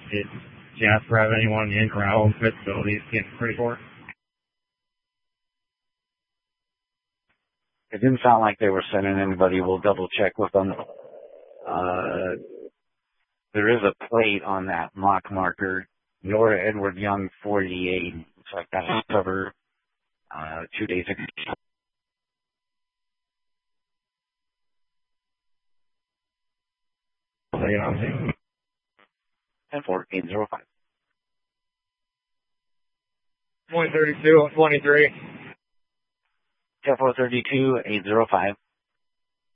Did Jasper have anyone in Corral facilities getting pretty for? It didn't sound like they were sending anybody. We'll double check with them. There is a plate on that mock marker. Nora Edward Young, 48. Looks like that was covered 2 days ago. And 4805. 132, 23. 432, 805.